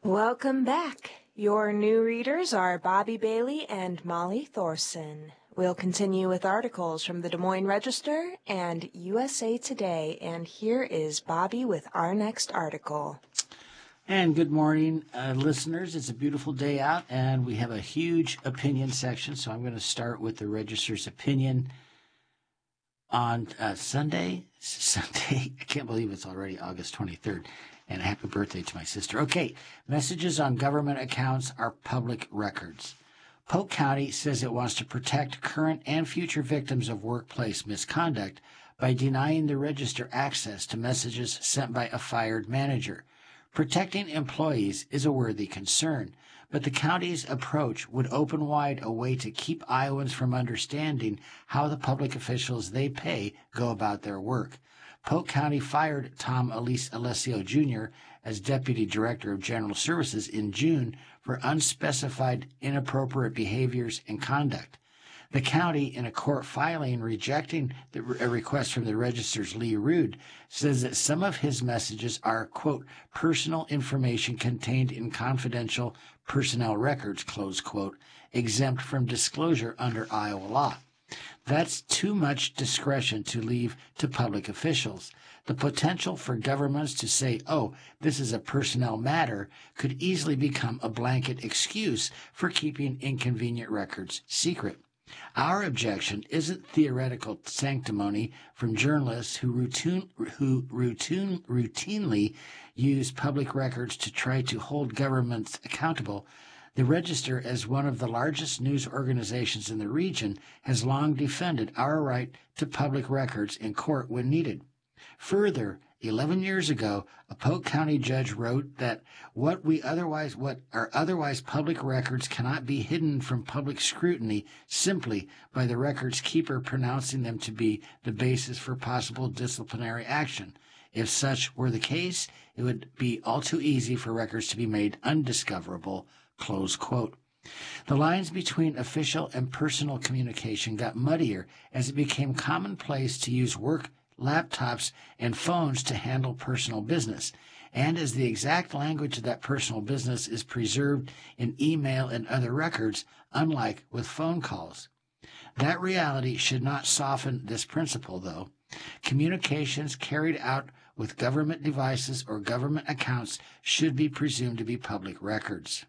Welcome back. Your new readers are Bobby Bailey and Molly Thorson. We'll continue with articles from the Des Moines Register and USA Today, and here is Bobby with our next article. And good morning, listeners. It's a beautiful day out, and we have a huge opinion section, so I'm going to start with the Register's opinion on Sunday. I can't believe it's already August 23rd. And a happy birthday to my sister. Okay, messages on government accounts are public records. Polk County says it wants to protect current and future victims of workplace misconduct by denying the Register access to messages sent by a fired manager. Protecting employees is a worthy concern, but the county's approach would open wide a way to keep Iowans from understanding how the public officials they pay go about their work. Polk County fired Tom Alessio Jr. as Deputy Director of General Services in June for unspecified inappropriate behaviors and conduct. The county, in a court filing rejecting a request from the Register's Lee Rude, says that some of his messages are, quote, personal information contained in confidential personnel records, close quote, exempt from disclosure under Iowa law. That's too much discretion to leave to public officials. The potential for governments to say, oh, this is a personnel matter, could easily become a blanket excuse for keeping inconvenient records secret. Our objection isn't theoretical sanctimony from journalists who routinely use public records to try to hold governments accountable. The Register, as one of the largest news organizations in the region, has long defended our right to public records in court when needed. Further, 11 years ago, a Polk County judge wrote that what are otherwise public records cannot be hidden from public scrutiny simply by the records keeper pronouncing them to be the basis for possible disciplinary action. If such were the case, it would be all too easy for records to be made undiscoverable. Close quote. The lines between official and personal communication got muddier as it became commonplace to use work laptops and phones to handle personal business, and as the exact language of that personal business is preserved in email and other records, unlike with phone calls. That reality should not soften this principle, though. Communications carried out with government devices or government accounts should be presumed to be public records.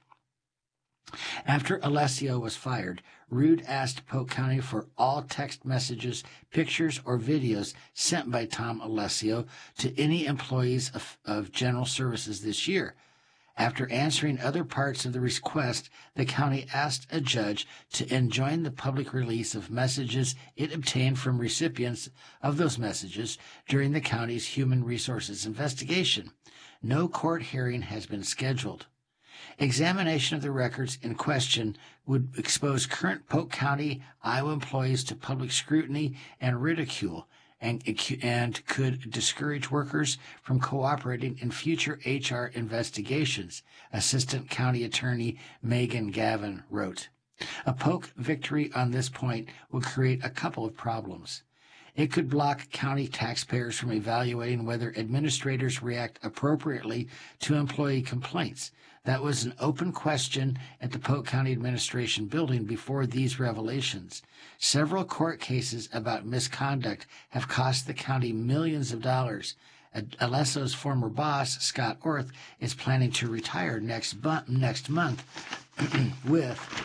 After Alessio was fired, Rude asked Polk County for all text messages, pictures, or videos sent by Tom Alessio to any employees of General Services this year. After answering other parts of the request, the county asked a judge to enjoin the public release of messages it obtained from recipients of those messages during the county's human resources investigation. No court hearing has been scheduled. Examination of the records in question would expose current Polk County, Iowa employees to public scrutiny and ridicule, and could discourage workers from cooperating in future HR investigations, Assistant County Attorney Megan Gavin wrote. A Polk victory on this point would create a couple of problems. It could block county taxpayers from evaluating whether administrators react appropriately to employee complaints. That was an open question at the Polk County Administration Building before these revelations. Several court cases about misconduct have cost the county millions of dollars. Alesso's former boss, Scott Orth, is planning to retire next month with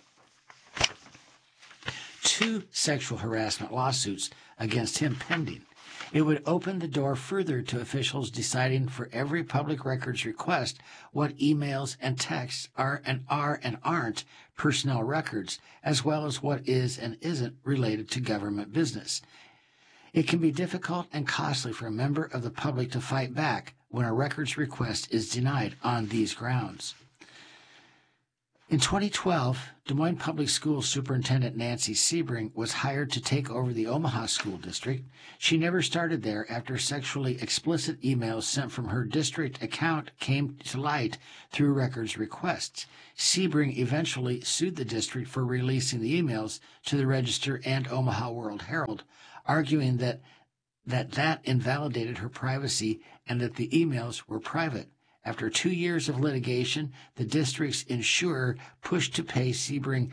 2 sexual harassment lawsuits against him pending. It would open the door further to officials deciding for every public records request what emails and texts are and aren't personnel records, as well as what is and isn't related to government business. It can be difficult and costly for a member of the public to fight back when a records request is denied on these grounds. In 2012, Des Moines Public Schools Superintendent Nancy Sebring was hired to take over the Omaha School District. She never started there after sexually explicit emails sent from her district account came to light through records requests. Sebring eventually sued the district for releasing the emails to the Register and Omaha World Herald, arguing that invalidated her privacy and that the emails were private. After 2 years of litigation, the district's insurer pushed to pay Sebring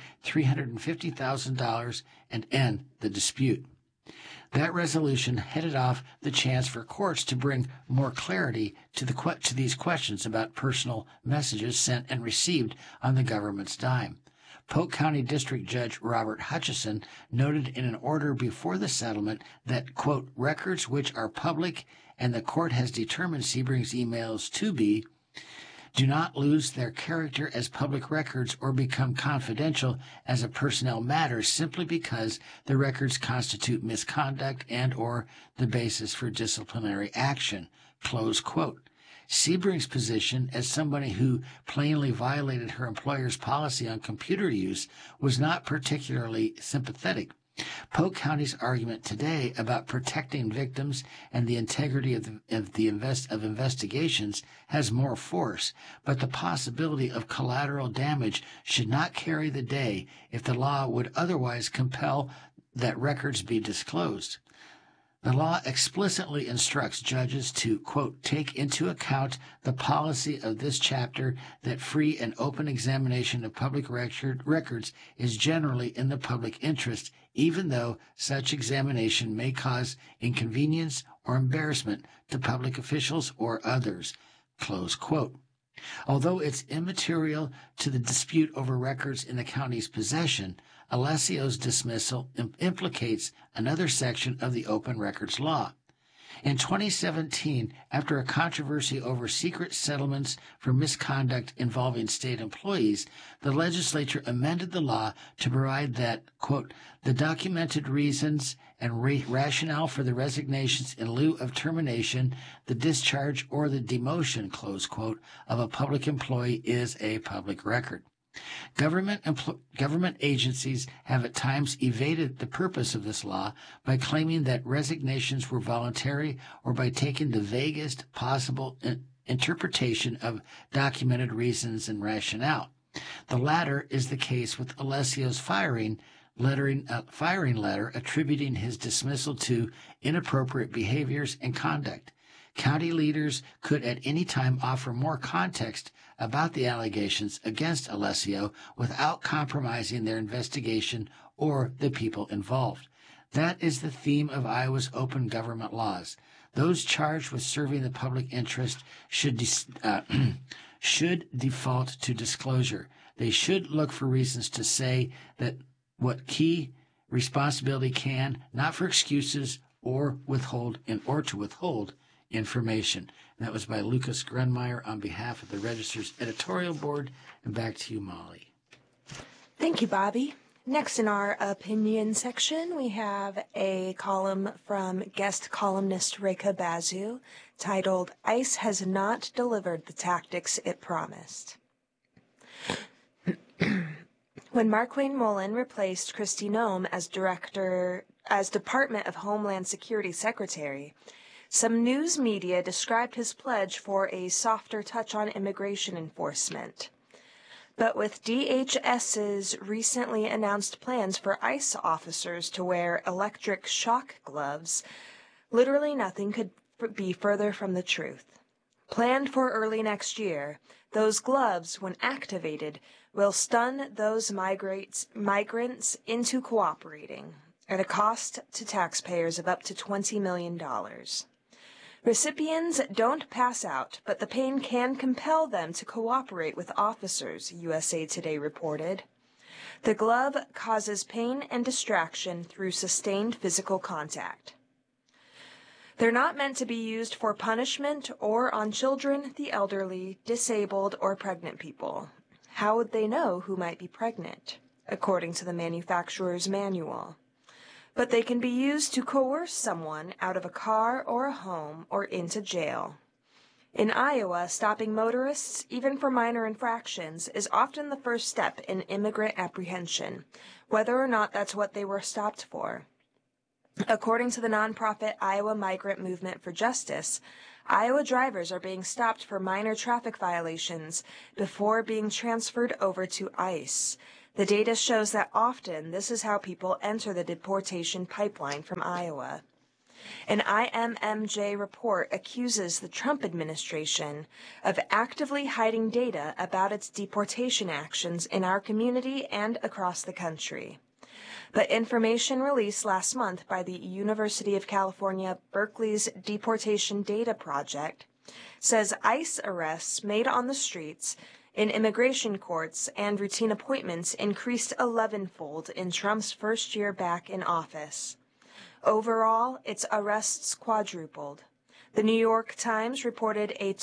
$350,000 and end the dispute. That resolution headed off the chance for courts to bring more clarity to these questions about personal messages sent and received on the government's dime. Polk County District Judge Robert Hutchison noted in an order before the settlement that, quote, records which are public and the court has determined Sebring's emails to be, do not lose their character as public records or become confidential as a personnel matter simply because the records constitute misconduct and or the basis for disciplinary action, close quote. Sebring's position as somebody who plainly violated her employer's policy on computer use was not particularly sympathetic. Polk County's argument today about protecting victims and the integrity of investigations has more force, but the possibility of collateral damage should not carry the day if the law would otherwise compel that records be disclosed. The law explicitly instructs judges to, quote, take into account the policy of this chapter that free and open examination of public records is generally in the public interest, even though such examination may cause inconvenience or embarrassment to public officials or others, close quote. Although it's immaterial to the dispute over records in the county's possession, Alessio's dismissal implicates another section of the Open Records Law. In 2017, after a controversy over secret settlements for misconduct involving state employees, the legislature amended the law to provide that, quote, the documented reasons and rationale for the resignations in lieu of termination, the discharge, or the demotion, close quote, of a public employee is a public record. Government agencies have at times evaded the purpose of this law by claiming that resignations were voluntary or by taking the vaguest possible interpretation of documented reasons and rationale. The latter is the case with Alessio's firing letter attributing his dismissal to inappropriate behaviors and conduct. County leaders could at any time offer more context about the allegations against Alessio without compromising their investigation or the people involved. That is the theme of Iowa's open government laws. Those charged with serving the public interest should default to disclosure. They should look for reasons to say that what key responsibility can, not for excuses or to withhold information. And that was by Lucas Grunmeyer on behalf of the Register's editorial board. And back to you, Molly. Thank you, Bobby. Next in our opinion section, we have a column from guest columnist Rekha Basu titled, ICE Has Not Delivered the Tactics It Promised. When Marquane Mullen replaced Kristi Noem as Department of Homeland Security Secretary, some news media described his pledge for a softer touch on immigration enforcement. But with DHS's recently announced plans for ICE officers to wear electric shock gloves, literally nothing could be further from the truth. Planned for early next year, those gloves, when activated, will stun those migrants into cooperating, at a cost to taxpayers of up to $20 million. Recipients don't pass out, but the pain can compel them to cooperate with officers, USA Today reported. The glove causes pain and distraction through sustained physical contact. They're not meant to be used for punishment or on children, the elderly, disabled, or pregnant people. How would they know who might be pregnant? According to the manufacturer's manual. But they can be used to coerce someone out of a car or a home or into jail. In Iowa, stopping motorists, even for minor infractions, is often the first step in immigrant apprehension, whether or not that's what they were stopped for. According to the nonprofit Iowa Migrant Movement for Justice, Iowa drivers are being stopped for minor traffic violations before being transferred over to ICE. The data shows that often this is how people enter the deportation pipeline from Iowa. An IMMJ report accuses the Trump administration of actively hiding data about its deportation actions in our community and across the country. But information released last month by the University of California, Berkeley's Deportation Data Project says ICE arrests made on the streets, in immigration courts, and routine appointments increased 11-fold in Trump's first year back in office. Overall, its arrests quadrupled. The New York Times reported a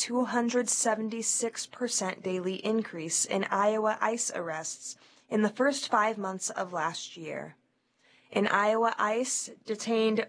276% daily increase in Iowa ICE arrests in the first 5 months of last year. In Iowa, ICE detained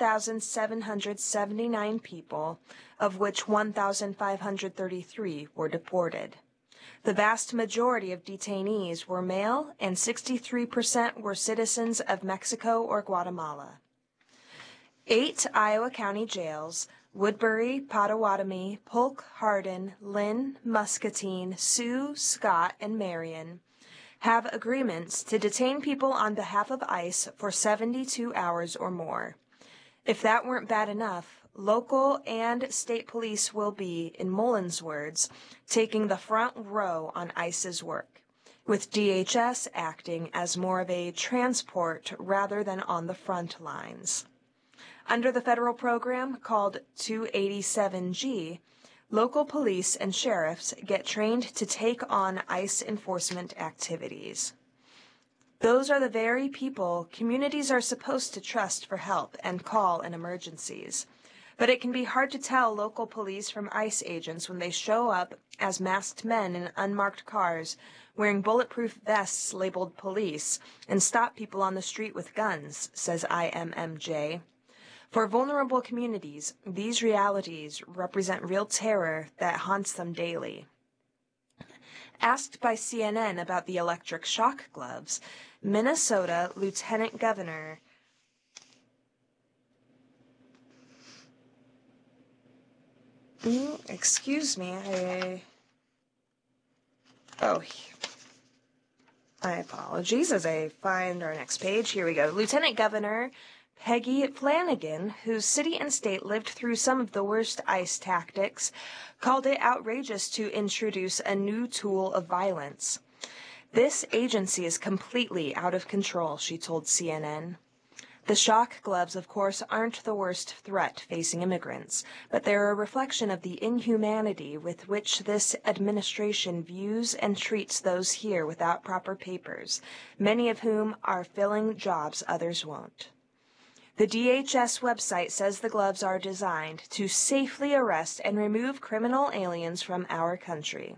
1,779 people, of which 1,533 were deported. The vast majority of detainees were male, and 63% were citizens of Mexico or Guatemala. 8 Iowa County jails, Woodbury, Pottawatomie, Polk, Hardin, Lynn, Muscatine, Sioux, Scott, and Marion, have agreements to detain people on behalf of ICE for 72 hours or more. If that weren't bad enough, local and state police will be, in Mullen's words, taking the front row on ICE's work, with DHS acting as more of a transport rather than on the front lines. Under the federal program called 287G, local police and sheriffs get trained to take on ICE enforcement activities. Those are the very people communities are supposed to trust for help and call in emergencies. But it can be hard to tell local police from ICE agents when they show up as masked men in unmarked cars wearing bulletproof vests labeled police and stop people on the street with guns, says IMMJ. For vulnerable communities, these realities represent real terror that haunts them daily. Asked by CNN about the electric shock gloves, Minnesota Lieutenant Governor excuse me, my apologies as I find our next page. Here we go. Lieutenant Governor Peggy Flanagan, whose city and state lived through some of the worst ICE tactics, called it outrageous to introduce a new tool of violence. This agency is completely out of control, she told CNN. The shock gloves, of course, aren't the worst threat facing immigrants, but they're a reflection of the inhumanity with which this administration views and treats those here without proper papers, many of whom are filling jobs others won't. The DHS website says the gloves are designed to safely arrest and remove criminal aliens from our country.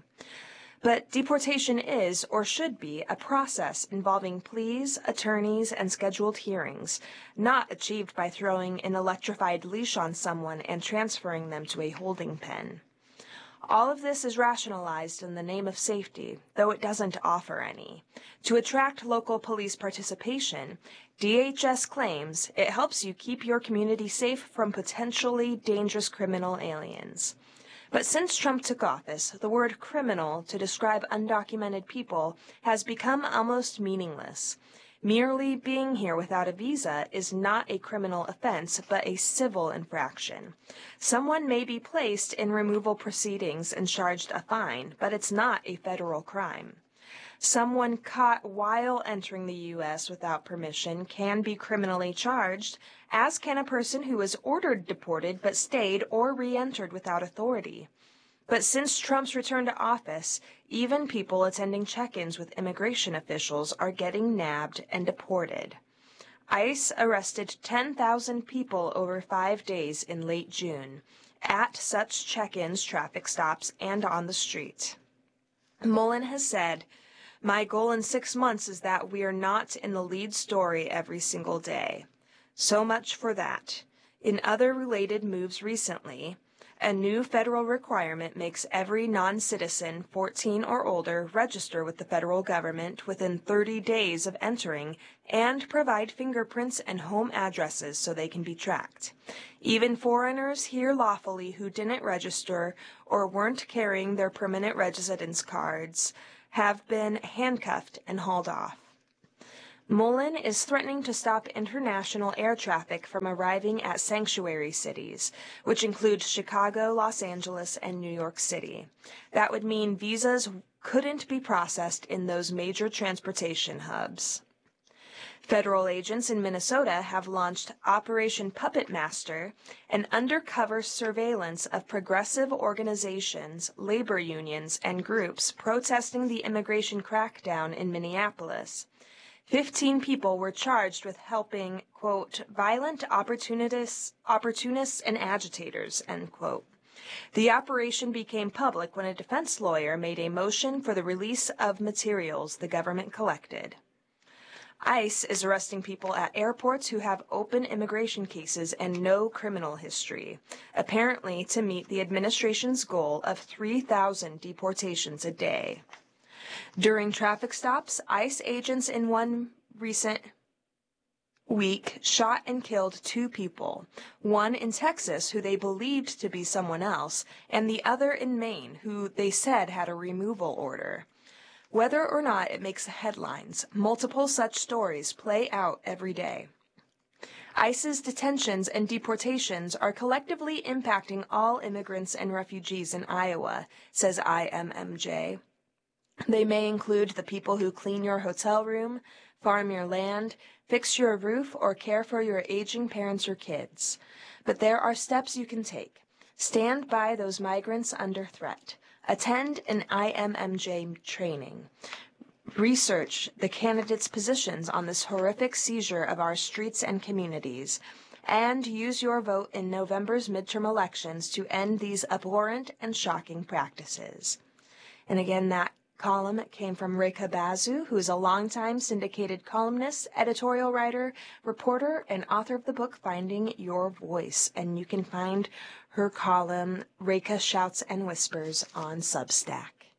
But deportation is, or should be, a process involving pleas, attorneys, and scheduled hearings, not achieved by throwing an electrified leash on someone and transferring them to a holding pen. All of this is rationalized in the name of safety, though it doesn't offer any. To attract local police participation, DHS claims it helps you keep your community safe from potentially dangerous criminal aliens. But since Trump took office, the word criminal to describe undocumented people has become almost meaningless. Merely being here without a visa is not a criminal offense, but a civil infraction. Someone may be placed in removal proceedings and charged a fine, but it's not a federal crime. Someone caught while entering the U.S. without permission can be criminally charged, as can a person who was ordered deported but stayed or re-entered without authority. But since Trump's return to office, even people attending check-ins with immigration officials are getting nabbed and deported. ICE arrested 10,000 people over 5 days in late June, at such check-ins, traffic stops, and on the street. Mullen has said, "My goal in 6 months is that we are not in the lead story every single day." So much for that. In other related moves recently, a new federal requirement makes every non-citizen 14 or older register with the federal government within 30 days of entering and provide fingerprints and home addresses so they can be tracked. Even foreigners here lawfully who didn't register or weren't carrying their permanent residence cards have been handcuffed and hauled off. Mullen is threatening to stop international air traffic from arriving at sanctuary cities, which include Chicago, Los Angeles, and New York City. That would mean visas couldn't be processed in those major transportation hubs. Federal agents in Minnesota have launched Operation Puppet Master, an undercover surveillance of progressive organizations, labor unions, and groups protesting the immigration crackdown in Minneapolis. 15 people were charged with helping, quote, violent opportunists and agitators, end quote. The operation became public when a defense lawyer made a motion for the release of materials the government collected. ICE is arresting people at airports who have open immigration cases and no criminal history, apparently to meet the administration's goal of 3,000 deportations a day. During traffic stops, ICE agents in one recent week shot and killed 2 people, one in Texas who they believed to be someone else, and the other in Maine who they said had a removal order. Whether or not it makes headlines, multiple such stories play out every day. ICE's detentions and deportations are collectively impacting all immigrants and refugees in Iowa, says IMMJ. They may include the people who clean your hotel room, farm your land, fix your roof, or care for your aging parents or kids. But there are steps you can take. Stand by those migrants under threat. Attend an IMMJ training. Research the candidates' positions on this horrific seizure of our streets and communities. And use your vote in November's midterm elections to end these abhorrent and shocking practices. And again, that column came from Rekha Basu, who is a longtime syndicated columnist, editorial writer, reporter, and author of the book Finding Your Voice. And you can find her column, Rekha Shouts and Whispers, on Substack.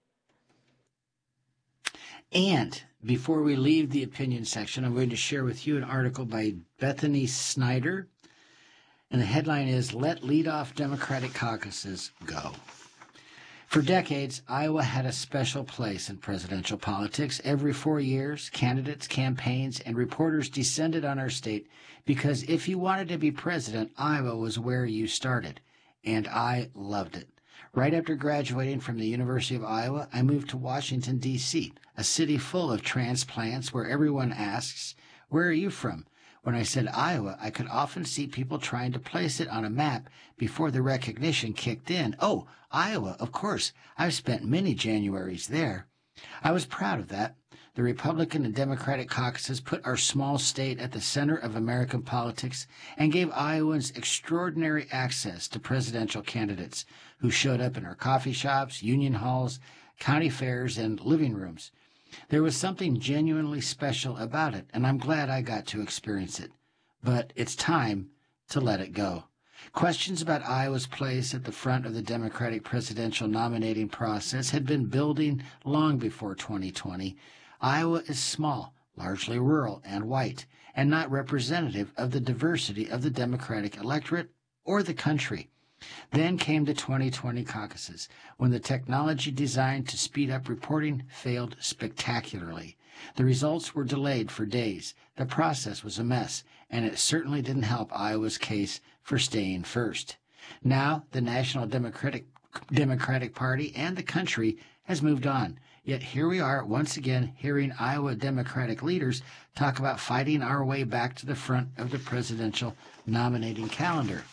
And before we leave the opinion section, I'm going to share with you an article by Bethany Snyder. And the headline is, Let Leadoff Democratic Caucuses Go. For decades, Iowa had a special place in presidential politics. Every 4 years, candidates, campaigns, and reporters descended on our state because if you wanted to be president, Iowa was where you started. And I loved it. Right after graduating from the University of Iowa, I moved to Washington, D.C., a city full of transplants where everyone asks, "Where are you from?" When I said Iowa, I could often see people trying to place it on a map before the recognition kicked in. Oh, Iowa, of course. I've spent many Januaries there. I was proud of that. The Republican and Democratic caucuses put our small state at the center of American politics and gave Iowans extraordinary access to presidential candidates who showed up in our coffee shops, union halls, county fairs, and living rooms. There was something genuinely special about it, and I'm glad I got to experience it. But it's time to let it go. Questions about Iowa's place at the front of the Democratic presidential nominating process had been building long before 2020. Iowa is small, largely rural and white, and not representative of the diversity of the Democratic electorate or the country. Then came the 2020 caucuses, when the technology designed to speed up reporting failed spectacularly. The results were delayed for days. The process was a mess, and it certainly didn't help Iowa's case for staying first. Now, the National Democratic Party and the country has moved on. Yet here we are once again hearing Iowa Democratic leaders talk about fighting our way back to the front of the presidential nominating calendar.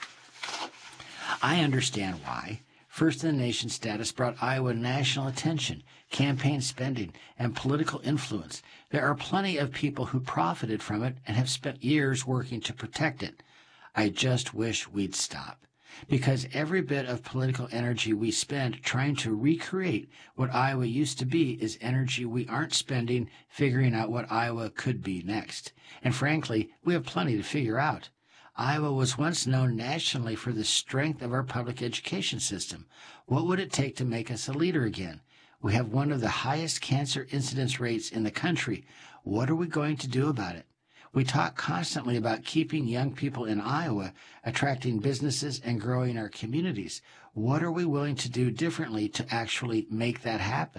I understand why. First in the nation status brought Iowa national attention, campaign spending, and political influence. There are plenty of people who profited from it and have spent years working to protect it. I just wish we'd stop. Because every bit of political energy we spend trying to recreate what Iowa used to be is energy we aren't spending figuring out what Iowa could be next. And frankly, we have plenty to figure out. Iowa was once known nationally for the strength of our public education system. What would it take to make us a leader again? We have one of the highest cancer incidence rates in the country. What are we going to do about it? We talk constantly about keeping young people in Iowa, attracting businesses, and growing our communities. What are we willing to do differently to actually make that happen?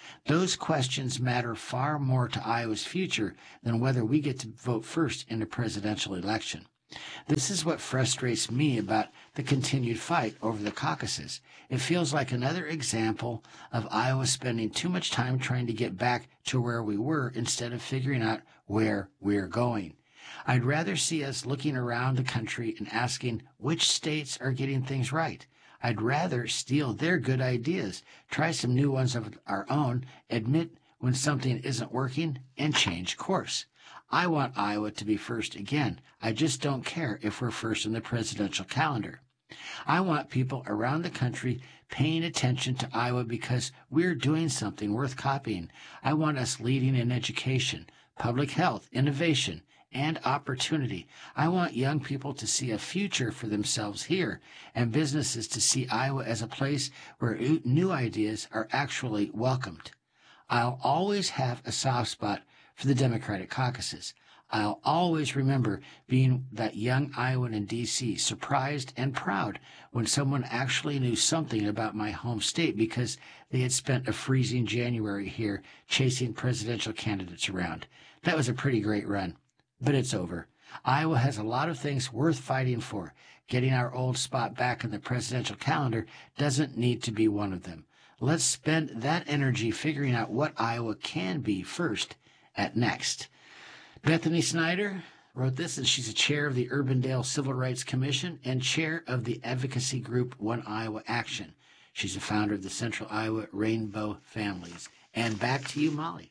Those questions matter far more to Iowa's future than whether we get to vote first in a presidential election. This is what frustrates me about the continued fight over the caucuses. It feels like another example of Iowa spending too much time trying to get back to where we were instead of figuring out where we're going. I'd rather see us looking around the country and asking which states are getting things right. I'd rather steal their good ideas, try some new ones of our own, admit when something isn't working, and change course. I want Iowa to be first again. I just don't care if we're first in the presidential calendar. I want people around the country paying attention to Iowa because we're doing something worth copying. I want us leading in education, public health, innovation, and opportunity. I want young people to see a future for themselves here and businesses to see Iowa as a place where new ideas are actually welcomed. I'll always have a soft spot for the Democratic caucuses. I'll always remember being that young Iowan in D.C., surprised and proud when someone actually knew something about my home state because they had spent a freezing January here chasing presidential candidates around. That was a pretty great run, but it's over. Iowa has a lot of things worth fighting for. Getting our old spot back in the presidential calendar doesn't need to be one of them. Let's spend that energy figuring out what Iowa can be first at next. Bethany Snyder wrote this, and she's a chair of the Urbandale Civil Rights Commission and chair of the advocacy group One Iowa Action. She's a founder of the Central Iowa Rainbow Families. And back to you, Molly.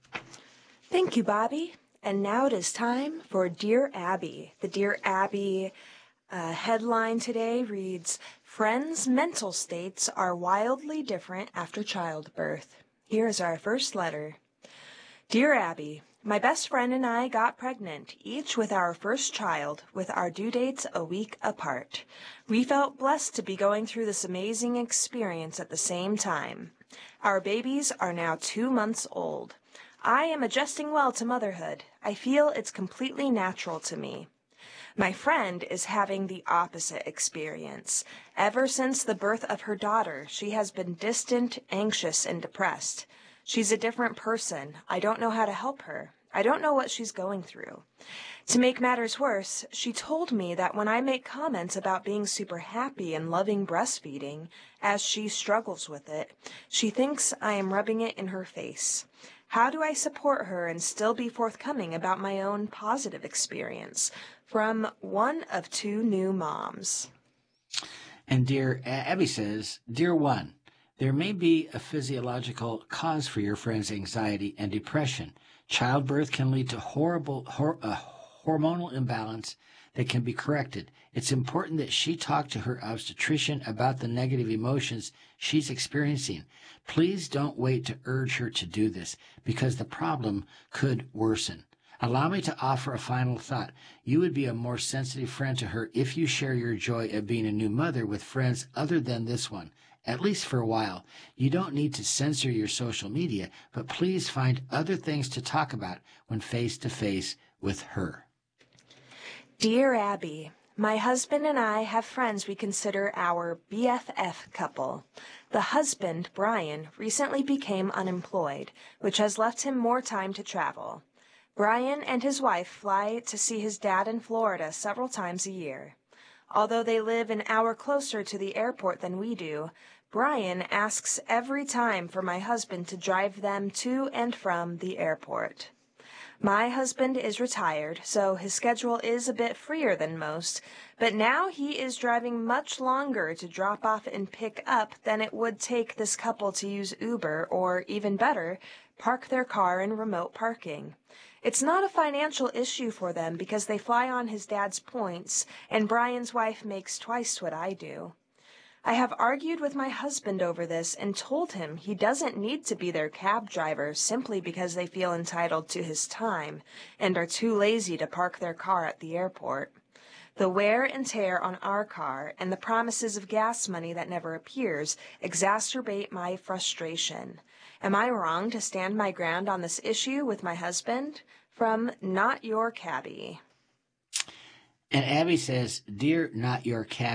Thank you, Bobby. And now it is time for Dear Abby. The Dear Abby headline today reads, Friends' mental states are wildly different after childbirth. Here is our first letter. Dear Abby, my best friend and I got pregnant, each with our first child, with our due dates a week apart. We felt blessed to be going through this amazing experience at the same time. Our babies are now 2 months old. I am adjusting well to motherhood. I feel it's completely natural to me. My friend is having the opposite experience. Ever since the birth of her daughter, she has been distant, anxious, and depressed. She's a different person. I don't know how to help her. I don't know what she's going through. To make matters worse, she told me that when I make comments about being super happy and loving breastfeeding, as she struggles with it, she thinks I am rubbing it in her face. How do I support her and still be forthcoming about my own positive experience? From one of 2 new moms. And Dear Abby says, Dear One, there may be a physiological cause for your friend's anxiety and depression. Childbirth can lead to hormonal imbalance that can be corrected. It's important that she talk to her obstetrician about the negative emotions she's experiencing. Please don't wait to urge her to do this because the problem could worsen. Allow me to offer a final thought. You would be a more sensitive friend to her if you share your joy of being a new mother with friends other than this one, at least for a while. You don't need to censor your social media, but please find other things to talk about when face-to-face with her. Dear Abby, my husband and I have friends we consider our BFF couple. The husband, Brian, recently became unemployed, which has left him more time to travel. Brian and his wife fly to see his dad in Florida several times a year. Although they live an hour closer to the airport than we do, Brian asks every time for my husband to drive them to and from the airport. My husband is retired, so his schedule is a bit freer than most, but now he is driving much longer to drop off and pick up than it would take this couple to use Uber or, even better, park their car in remote parking. It's not a financial issue for them because they fly on his dad's points, and Brian's wife makes twice what I do. I have argued with my husband over this and told him he doesn't need to be their cab driver simply because they feel entitled to his time and are too lazy to park their car at the airport. The wear and tear on our car and the promises of gas money that never appears exacerbate my frustration. Am I wrong to stand my ground on this issue with my husband? From Not Your Cabbie. And Abby says, Dear Not Your Cabbie,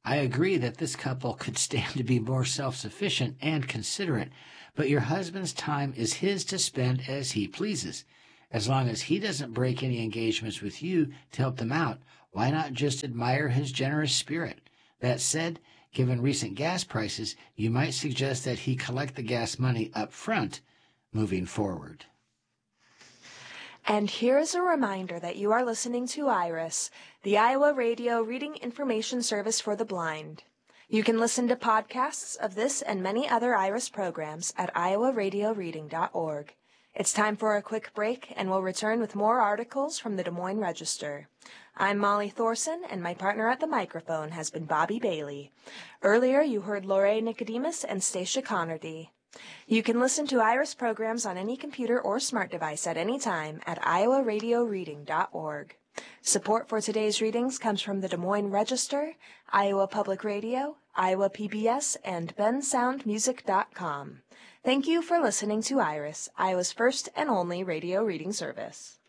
I agree that this couple could stand to be more self-sufficient and considerate, but your husband's time is his to spend as he pleases. As long as he doesn't break any engagements with you to help them out, why not just admire his generous spirit? That said, given recent gas prices, you might suggest that he collect the gas money up front moving forward. And here's a reminder that you are listening to IRIS, the Iowa Radio Reading Information Service for the Blind. You can listen to podcasts of this and many other IRIS programs at iowaradioreading.org. It's time for a quick break, and we'll return with more articles from the Des Moines Register. I'm Molly Thorson, and my partner at the microphone has been Bobby Bailey. Earlier, you heard Lorraine Nicodemus and Stacia Connerty. You can listen to IRIS programs on any computer or smart device at any time at iowaradioreading.org. Support for today's readings comes from the Des Moines Register, Iowa Public Radio, Iowa PBS, and bensoundmusic.com. Thank you for listening to IRIS, Iowa's first and only radio reading service.